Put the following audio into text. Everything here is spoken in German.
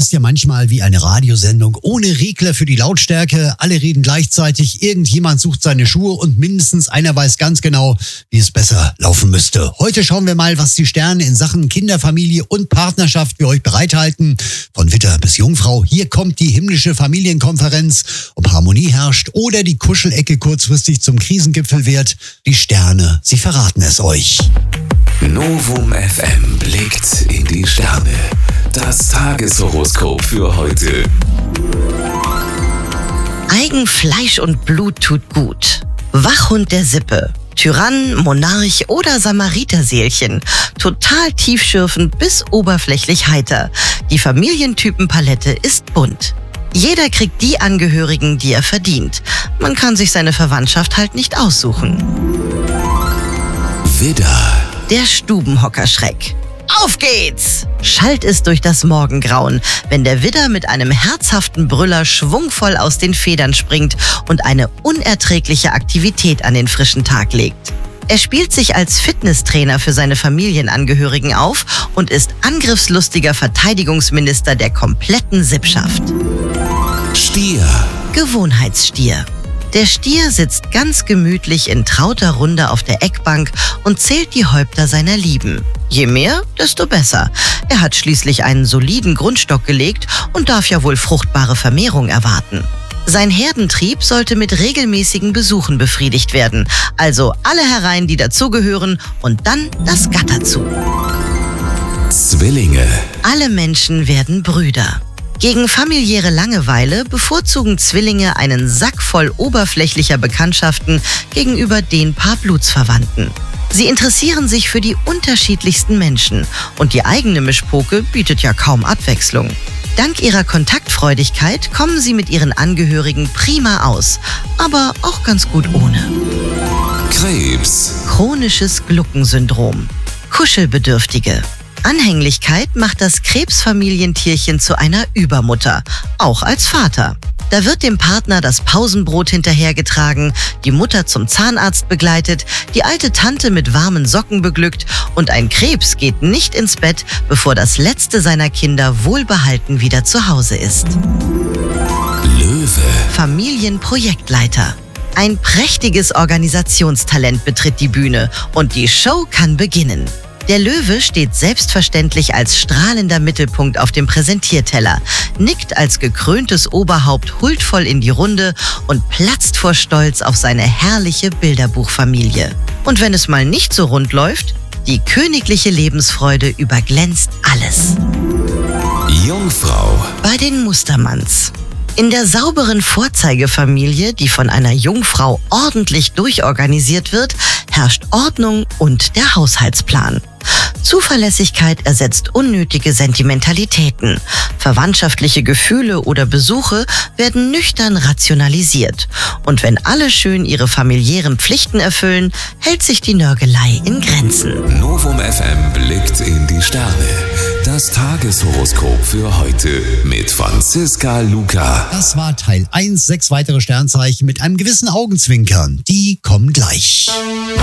ist ja manchmal wie eine Radiosendung ohne Regler für die Lautstärke. Alle reden gleichzeitig, irgendjemand sucht seine Schuhe und mindestens einer weiß ganz genau, wie es besser laufen müsste. Heute schauen wir mal, was die Sterne in Sachen Kinderfamilie und Partnerschaft für euch bereithalten. Von Widder bis Jungfrau, hier kommt die himmlische Familienkonferenz, ob Harmonie herrscht oder die Kuschelecke kurzfristig zum Krisengipfel wird. Die Sterne, sie verraten es euch. Novum FM blickt in die Sterne. Das Tageshoroskop für heute. Eigenfleisch und Blut tut gut. Wachhund der Sippe. Tyrann, Monarch oder Samariterseelchen. Total tiefschürfend bis oberflächlich heiter. Die Familientypenpalette ist bunt. Jeder kriegt die Angehörigen, die er verdient. Man kann sich seine Verwandtschaft halt nicht aussuchen. Widder. Der Stubenhockerschreck. Auf geht's! Schallt es durch das Morgengrauen, wenn der Widder mit einem herzhaften Brüller schwungvoll aus den Federn springt und eine unerträgliche Aktivität an den frischen Tag legt. Er spielt sich als Fitnesstrainer für seine Familienangehörigen auf und ist angriffslustiger Verteidigungsminister der kompletten Sippschaft. Stier. Gewohnheitsstier. Der Stier sitzt ganz gemütlich in trauter Runde auf der Eckbank und zählt die Häupter seiner Lieben. Je mehr, desto besser. Er hat schließlich einen soliden Grundstock gelegt und darf ja wohl fruchtbare Vermehrung erwarten. Sein Herdentrieb sollte mit regelmäßigen Besuchen befriedigt werden. Also alle herein, die dazugehören, und dann das Gatter zu. Zwillinge. Alle Menschen werden Brüder. Gegen familiäre Langeweile bevorzugen Zwillinge einen Sack voll oberflächlicher Bekanntschaften gegenüber den paar Blutsverwandten. Sie interessieren sich für die unterschiedlichsten Menschen und die eigene Mischpoke bietet ja kaum Abwechslung. Dank ihrer Kontaktfreudigkeit kommen sie mit ihren Angehörigen prima aus, aber auch ganz gut ohne. Krebs. Chronisches Gluckensyndrom. Kuschelbedürftige. Anhänglichkeit macht das Krebsfamilientierchen zu einer Übermutter, auch als Vater. Da wird dem Partner das Pausenbrot hinterhergetragen, die Mutter zum Zahnarzt begleitet, die alte Tante mit warmen Socken beglückt und ein Krebs geht nicht ins Bett, bevor das letzte seiner Kinder wohlbehalten wieder zu Hause ist. Löwe. Familienprojektleiter. Ein prächtiges Organisationstalent betritt die Bühne und die Show kann beginnen. Der Löwe steht selbstverständlich als strahlender Mittelpunkt auf dem Präsentierteller, nickt als gekröntes Oberhaupt huldvoll in die Runde und platzt vor Stolz auf seine herrliche Bilderbuchfamilie. Und wenn es mal nicht so rund läuft, die königliche Lebensfreude überglänzt alles. Jungfrau. Bei den Mustermanns. In der sauberen Vorzeigefamilie, die von einer Jungfrau ordentlich durchorganisiert wird, herrscht Ordnung und der Haushaltsplan. Zuverlässigkeit ersetzt unnötige Sentimentalitäten. Verwandtschaftliche Gefühle oder Besuche werden nüchtern rationalisiert. Und wenn alle schön ihre familiären Pflichten erfüllen, hält sich die Nörgelei in Grenzen. Novum FM blickt in die Sterne. Das Tageshoroskop für heute mit Franziska Luca. Das war Teil 1, 6 weitere Sternzeichen mit einem gewissen Augenzwinkern. Die kommen gleich.